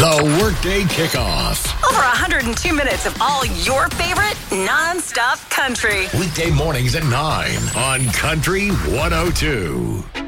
The Workday Kickoff. Over 102 minutes of all your favorite non-stop country. Weekday mornings at 9 on Country 102.